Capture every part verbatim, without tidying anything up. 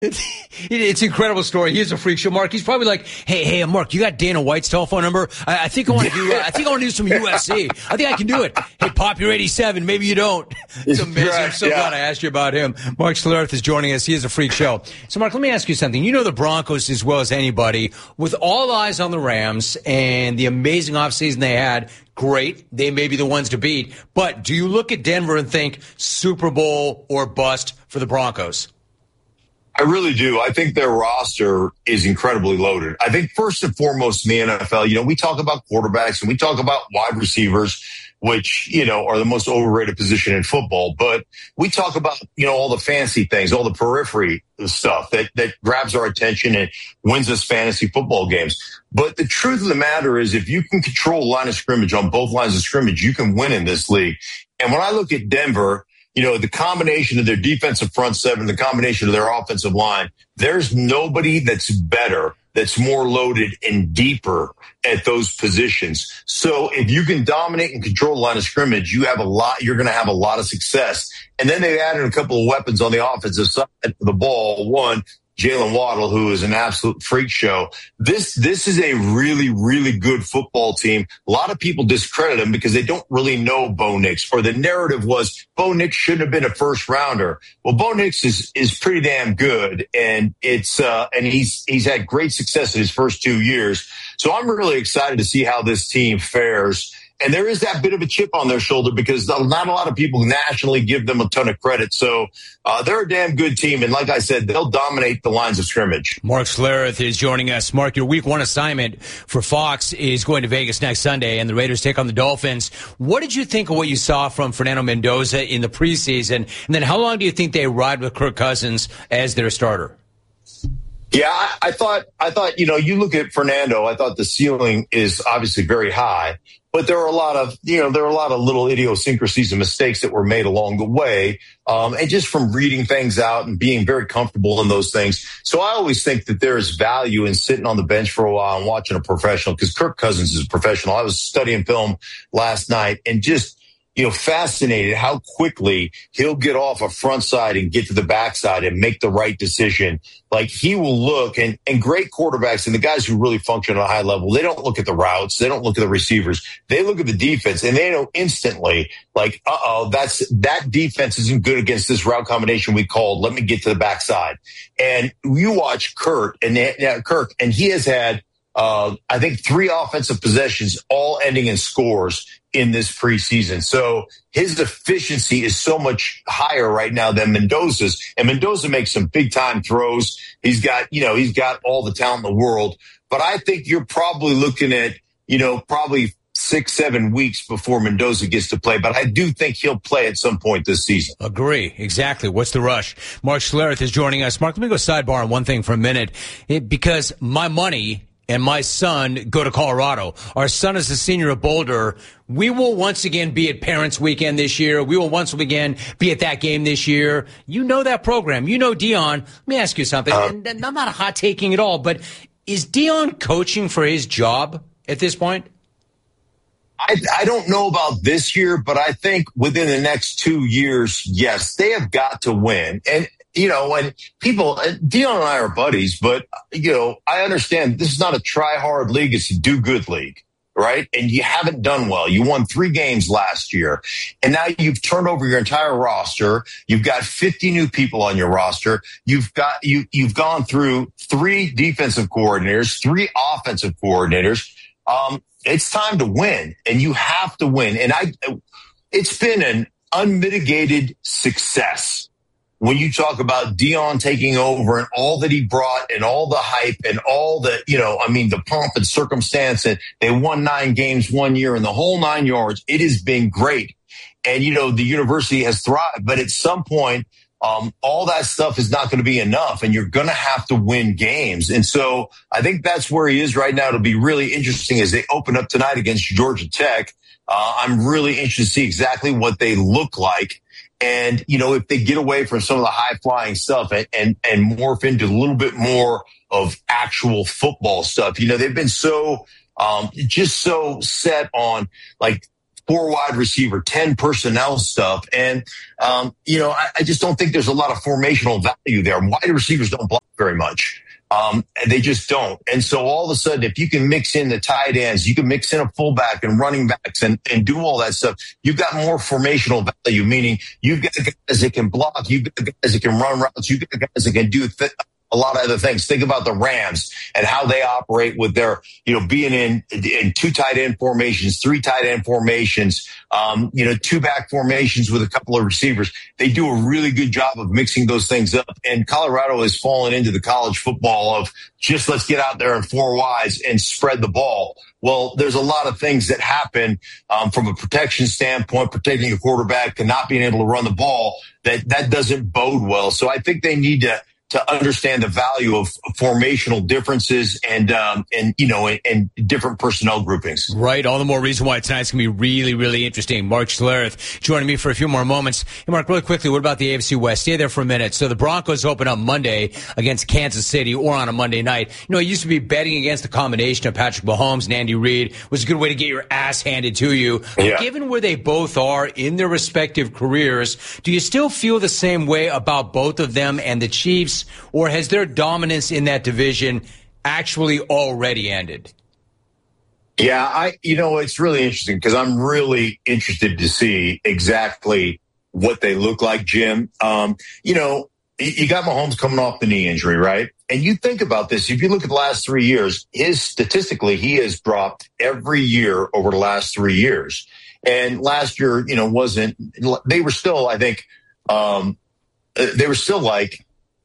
It's an incredible story. Here's a freak show, Mark. He's probably like, "Hey, hey, Mark, you got Dana White's telephone number? I, I think I want to do. Uh, I think I want to do some U F C. I think I can do it. Hey, Pop, you're eighty-seven. Maybe you don't." It's amazing. Right, I'm so yeah. glad I asked you about him. Mark Schlereth is joining us. He is a freak show. So, Mark, let me ask you something. You know the Broncos as well as anybody. With all eyes on the Rams and the amazing offseason they had, great. They may be the ones to beat. But do you look at Denver and think Super Bowl or bust for the Broncos? I really do. I think their roster is incredibly loaded. I think first and foremost in the N F L, you know, we talk about quarterbacks and we talk about wide receivers, which, you know, are the most overrated position in football. But we talk about, you know, all the fancy things, all the periphery stuff that, that grabs our attention and wins us fantasy football games. But the truth of the matter is if you can control line of scrimmage on both lines of scrimmage, you can win in this league. And when I look at Denver, you know, the combination of their defensive front seven, the combination of their offensive line, there's nobody that's better, that's more loaded and deeper at those positions. So if you can dominate and control the line of scrimmage, you have a lot, you're going to have a lot of success. And then they added a couple of weapons on the offensive side of the ball. One, Jalen Waddle, who is an absolute freak show. This, this is a really, really good football team. A lot of people discredit him because they don't really know Bo Nix, or the narrative was Bo Nix shouldn't have been a first rounder. Well, Bo Nix is, is pretty damn good. And it's, uh, and he's, he's had great success in his first two years. So I'm really excited to see how this team fares. And there is that bit of a chip on their shoulder because not a lot of people nationally give them a ton of credit. So uh, they're a damn good team. And like I said, they'll dominate the lines of scrimmage. Mark Schlereth is joining us. Mark, your week one assignment for Fox is going to Vegas next Sunday, and the Raiders take on the Dolphins. What did you think of what you saw from Fernando Mendoza in the preseason? And then how long do you think they ride with Kirk Cousins as their starter? Yeah, I, I thought, I thought, you know, you look at Fernando, I thought the ceiling is obviously very high, but there are a lot of, you know, there are a lot of little idiosyncrasies and mistakes that were made along the way. Um, and just from reading things out and being very comfortable in those things. So I always think that there is value in sitting on the bench for a while and watching a professional, because Kirk Cousins is a professional. I was studying film last night and just, you know, fascinated how quickly he'll get off a front side and get to the backside and make the right decision. Like he will look, and, and great quarterbacks and the guys who really function at a high level, they don't look at the routes. They don't look at the receivers. They look at the defense and they know instantly, like, uh-oh, that's, that defense isn't good against this route combination we called. Let me get to the backside. And you watch Kurt and uh, Kirk, and he has had, uh, I think three offensive possessions, all ending in scores in this preseason. So his efficiency is so much higher right now than Mendoza's. And Mendoza makes some big time throws. He's got, you know, he's got all the talent in the world. But I think you're probably looking at, you know, probably six, seven weeks before Mendoza gets to play. But I do think he'll play at some point this season. Agree. Exactly. What's the rush? Mark Schlereth is joining us. Mark, let me go sidebar on one thing for a minute. It, because my money and my son go to Colorado. Our son is a senior at Boulder. We will once again be at Parents Weekend this year. We will once again be at that game this year. You know that program. You know Dion. Let me ask you something. Uh, and I'm not hot taking at all, but is Dion coaching for his job at this point? I, I don't know about this year, but I think within the next two years, yes, they have got to win. And you know, and people, Dion and I are buddies, but, you know, I understand this is not a try hard league. It's a do good league, right? And you haven't done well. You won three games last year, and now you've turned over your entire roster. You've got fifty new people on your roster. You've got, you, you've gone through three defensive coordinators, three offensive coordinators. Um, it's time to win, and you have to win. And I, it's been an unmitigated success. When you talk about Dion taking over and all that he brought and all the hype and all the, you know, I mean, the pomp and circumstance, and they won nine games one year and the whole nine yards, it has been great. And, you know, the university has thrived, but at some point, um, all that stuff is not going to be enough, and you're going to have to win games. And so I think that's where he is right now. It'll be really interesting as they open up tonight against Georgia Tech. Uh, I'm really interested to see exactly what they look like. And, you know, if they get away from some of the high flying stuff and, and, and morph into a little bit more of actual football stuff, you know, they've been so, um, just so set on like four wide receiver, ten personnel stuff. And, um, you know, I, I just don't think there's a lot of formational value there. Wide receivers don't block very much. Um, they just don't. And so all of a sudden, if you can mix in the tight ends, you can mix in a fullback and running backs and, and do all that stuff, you've got more formational value, meaning you've got guys that can block, you've got guys that can run routes, you've got guys that can do th- a lot of other things. Think about the Rams and how they operate with their, you know, being in, in two tight end formations, three tight end formations, um, you know, two back formations with a couple of receivers. They do a really good job of mixing those things up. And Colorado has fallen into the college football of just let's get out there in four wides and spread the ball. Well, there's a lot of things that happen um, from a protection standpoint, protecting a quarterback and not being able to run the ball, that that doesn't bode well. So I think they need to to understand the value of formational differences and, um, and, you know, and, and different personnel groupings. Right. All the more reason why tonight's going to be really, really interesting. Mark Schlereth joining me for a few more moments. Hey, Mark, really quickly, what about the A F C West? Stay there for a minute. So the Broncos open up Monday against Kansas City or on a Monday night. You know, it used to be betting against the combination of Patrick Mahomes and Andy Reid was a good way to get your ass handed to you. Yeah. Given where they both are in their respective careers, do you still feel the same way about both of them and the Chiefs? Or has their dominance in that division actually already ended? Yeah, I, you know, it's really interesting because I'm really interested to see exactly what they look like, Jim. Um, you know, you got Mahomes coming off the knee injury, right? And you think about this, if you look at the last three years, his statistically, he has dropped every year over the last three years. And last year, you know, wasn't, they were still, I think, um, they were still like,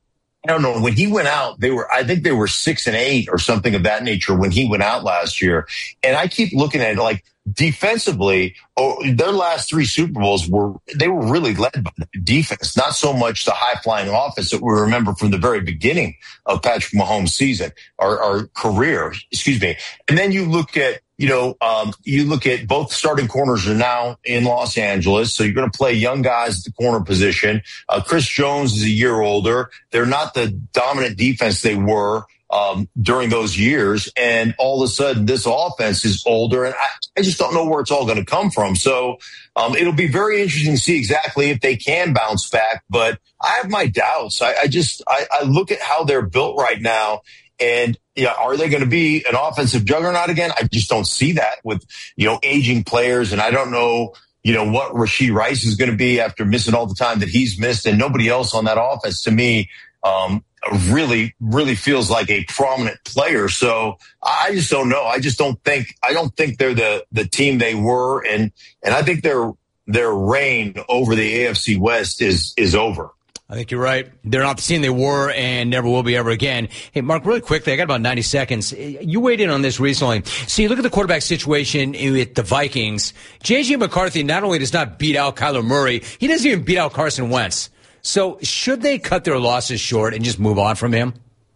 I don't know. When he went out, they were, I think they were six and eight or something of that nature when he went out last year. And I keep looking at it like defensively, oh, their last three Super Bowls were, they were really led by the defense, not so much the high flying offense that we remember from the very beginning of Patrick Mahomes' season or, or career, excuse me. And then you look at, you know, um, you look at both starting corners are now in Los Angeles. So you're going to play young guys at the corner position. Uh, Chris Jones is a year older. They're not the dominant defense they were um, during those years. And all of a sudden this offense is older and I, I just don't know where it's all going to come from. So um, it'll be very interesting to see exactly if they can bounce back, but I have my doubts. I, I just, I, I look at how they're built right now. And yeah, are they going to be an offensive juggernaut again? I just don't see that with, you know, aging players. And I don't know, you know, what Rashee Rice is going to be after missing all the time that he's missed. And nobody else on that offense to me, um, really, really feels like a prominent player. So I just don't know. I just don't think, I don't think they're the, the team they were. And, and I think their, their reign over the A F C West is, is over. I think you're right. They're not the team they were and never will be ever again. Hey, Mark, really quickly, I got about ninety seconds. You weighed in on this recently. So you look at the quarterback situation with the Vikings. J J McCarthy not only does not beat out Kyler Murray, he doesn't even beat out Carson Wentz. So should they cut their losses short and just move on from him?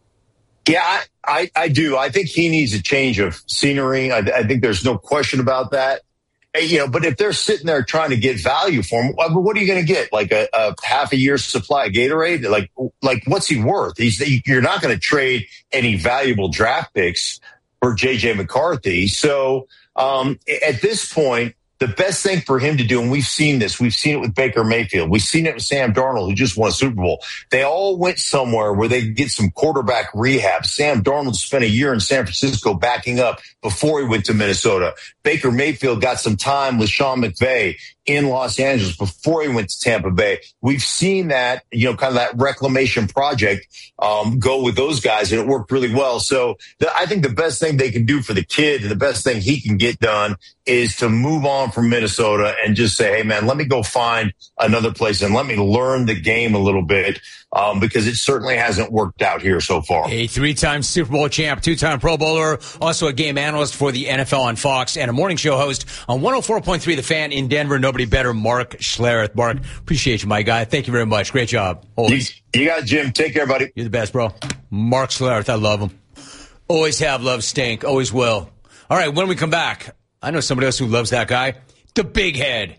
Yeah, I, I, I do. I think he needs a change of scenery. I, I think there's no question about that. You know, but if they're sitting there trying to get value for him, what are you going to get? Like a, a half a year's supply of Gatorade? Like, like what's he worth? He's, you're not going to trade any valuable draft picks for J J McCarthy. So, um, at this point, the best thing for him to do, and we've seen this, we've seen it with Baker Mayfield. We've seen it with Sam Darnold, who just won a Super Bowl. They all went somewhere where they could get some quarterback rehab. Sam Darnold spent a year in San Francisco backing up before he went to Minnesota. Baker Mayfield got some time with Sean McVay in Los Angeles before he went to Tampa Bay. We've seen that, you know, kind of that reclamation project um, go with those guys, and it worked really well. So the, I think the best thing they can do for the kid and the best thing he can get done is to move on from Minnesota and just say, hey, man, let me go find another place and let me learn the game a little bit. Um, because it certainly hasn't worked out here so far. A three-time Super Bowl champ, two-time Pro Bowler, also a game analyst for the N F L on Fox, and a morning show host on one oh four point three The Fan in Denver. Nobody better, Mark Schlereth. Mark, appreciate you, my guy. Thank you very much. Great job. Always. You, you got it, Jim. Take care, buddy. You're the best, bro. Mark Schlereth, I love him. Always have, love stink. Always will. All right, when we come back, I know somebody else who loves that guy, the Big Head.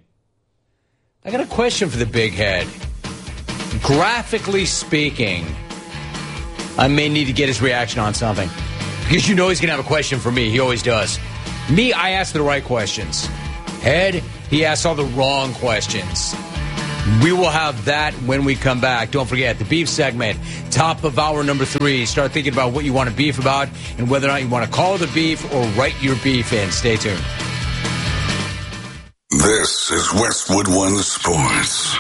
I got a question for the Big Head. Graphically speaking, I may need to get his reaction on something. Because you know he's going to have a question for me. He always does. Me, I ask the right questions. Ed, he asked all the wrong questions. We will have that when we come back. Don't forget, the beef segment, top of hour number three. Start thinking about what you want to beef about and whether or not you want to call the beef or write your beef in. Stay tuned. This is Westwood One Sports.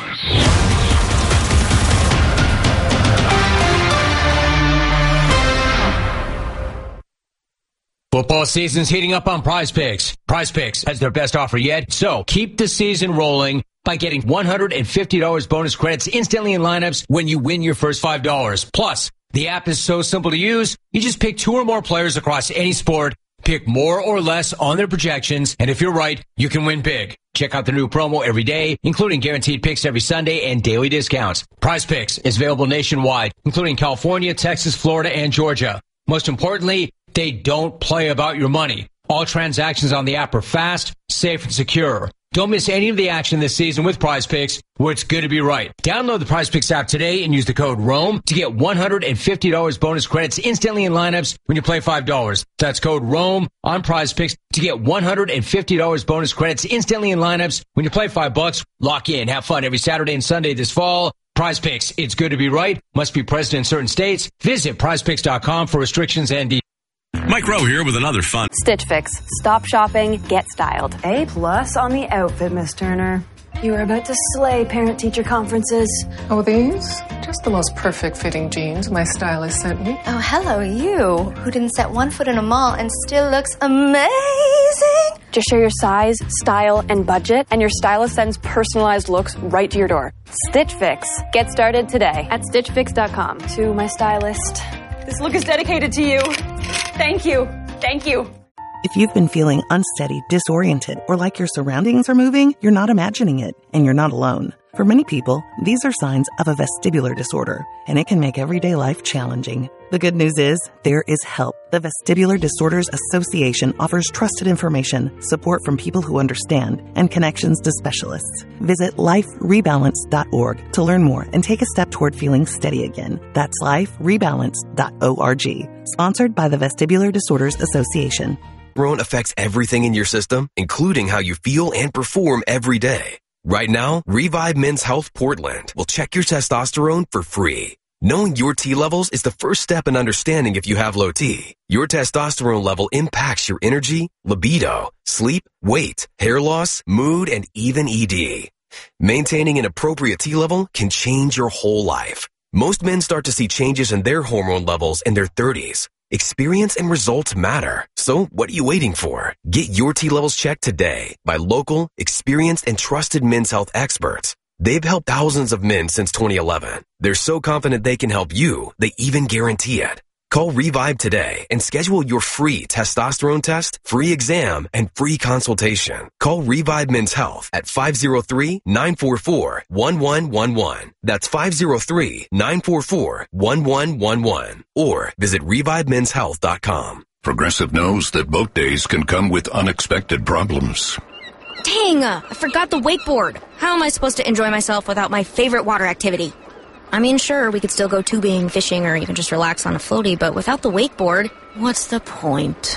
Football season's heating up on Prize Picks. Prize Picks has their best offer yet, so keep the season rolling by getting one hundred fifty dollars bonus credits instantly in lineups when you win your first five dollars. Plus, the app is so simple to use, you just pick two or more players across any sport, pick more or less on their projections, and if you're right, you can win big. Check out the new promo every day, including guaranteed picks every Sunday and daily discounts. Prize Picks is available nationwide, including California, Texas, Florida, and Georgia. Most importantly, they don't play about your money. All transactions on the app are fast, safe, and secure. Don't miss any of the action this season with Prize Picks, where it's good to be right. Download the Prize Picks app today and use the code ROAM to get one hundred fifty dollars bonus credits instantly in lineups when you play five dollars. That's code ROAM on Prize Picks to get one hundred fifty dollars bonus credits instantly in lineups when you play five bucks. Lock in. Have fun every Saturday and Sunday this fall. Prize Picks. It's good to be right. Must be present in certain states. Visit prize picks dot com for restrictions and details. Mike Rowe here with another fun Stitch Fix. Stop shopping, get styled. A plus on the outfit, Miss Turner. You are about to slay parent-teacher conferences. Oh, these? Just the most perfect fitting jeans my stylist sent me. Oh, hello, you, who didn't set one foot in a mall and still looks amazing. Just share your size, style, and budget, and your stylist sends personalized looks right to your door. Stitch Fix. Get started today at stitch fix dot com. To my stylist, this look is dedicated to you. Thank you. Thank you. If you've been feeling unsteady, disoriented, or like your surroundings are moving, you're not imagining it, and you're not alone. For many people, these are signs of a vestibular disorder, and it can make everyday life challenging. The good news is, there is help. The Vestibular Disorders Association offers trusted information, support from people who understand, and connections to specialists. Visit life rebalance dot org to learn more and take a step toward feeling steady again. That's life rebalance dot org. Sponsored by the Vestibular Disorders Association. Testosterone affects everything in your system, including how you feel and perform every day. Right now, Revive Men's Health Portland will check your testosterone for free. Knowing your T levels is the first step in understanding if you have low T. Your testosterone level impacts your energy, libido, sleep, weight, hair loss, mood, and even E D. Maintaining an appropriate T level can change your whole life. Most men start to see changes in their hormone levels in their thirties. Experience and results matter. So what are you waiting for? Get your T levels checked today by local, experienced, and trusted men's health experts. They've helped thousands of men since twenty eleven. They're so confident they can help you, they even guarantee it. Call Revive today and schedule your free testosterone test, free exam, and free consultation. Call Revive Men's Health at five oh three, nine four four, one one one one. That's five oh three, nine four four, one one one one. Or visit revive men's health dot com. Progressive knows that boat days can come with unexpected problems. Dang, I forgot the wakeboard. How am I supposed to enjoy myself without my favorite water activity? I mean, sure, we could still go tubing, fishing, or even just relax on a floaty, but without the wakeboard, what's the point?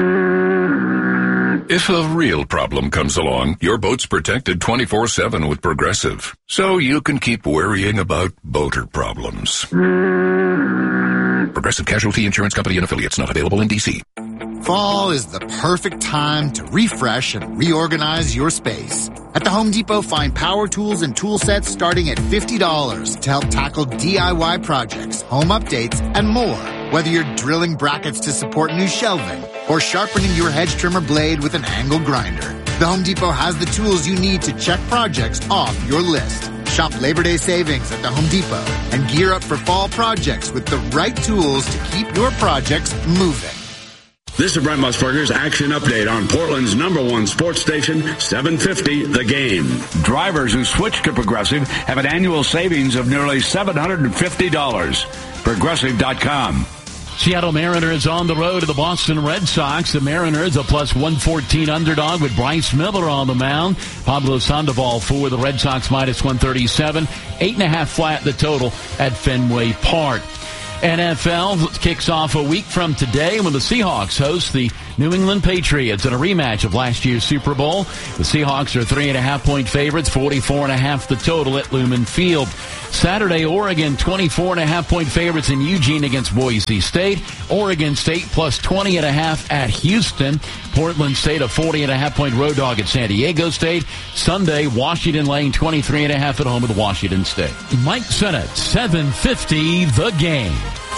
If a real problem comes along, your boat's protected twenty-four seven with Progressive, so you can keep worrying about boater problems. Progressive Casualty Insurance Company and Affiliates, not available in D C. Fall is the perfect time to refresh and reorganize your space. At the Home Depot, find power tools and tool sets starting at fifty dollars to help tackle D I Y projects, home updates, and more. Whether you're drilling brackets to support new shelving or sharpening your hedge trimmer blade with an angle grinder, the Home Depot has the tools you need to check projects off your list. Shop Labor Day savings at the Home Depot and gear up for fall projects with the right tools to keep your projects moving. This is Brent Musburger's Action Update on Portland's number one sports station, seven fifty The Game. Drivers who switch to Progressive have an annual savings of nearly seven hundred fifty dollars. Progressive dot com. Seattle Mariners on the road to the Boston Red Sox. The Mariners a plus one fourteen underdog with Bryce Miller on the mound. Pablo Sandoval for the Red Sox minus one thirty-seven. Eight and a half flat the total at Fenway Park. N F L kicks off a week from today when the Seahawks host the New England Patriots in a rematch of last year's Super Bowl. The Seahawks are three and a half point favorites, forty-four and a half the total at Lumen Field. Saturday, Oregon twenty-four and a half point favorites in Eugene against Boise State. Oregon State plus twenty and a half at Houston. Portland State a forty and a half point road dog at San Diego State. Sunday, Washington laying twenty-three and a half at home with Washington State. Mike Sennett, seven fifty The Game.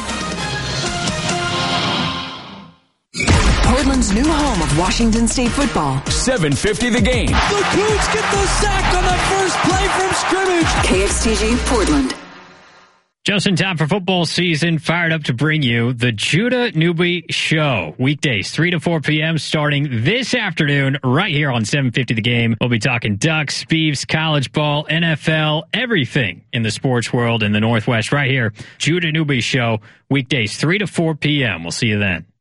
Portland's new home of Washington State football. seven fifty The Game. The Cougs get the sack on the first play from scrimmage. K X T G Portland. Just in time for football season, fired up to bring you the Judah Newby Show. Weekdays, three to four p.m. starting this afternoon right here on seven fifty The Game. We'll be talking Ducks, Beavs, college ball, N F L, everything in the sports world in the Northwest right here. Judah Newby Show, weekdays, three to four p.m. We'll see you then.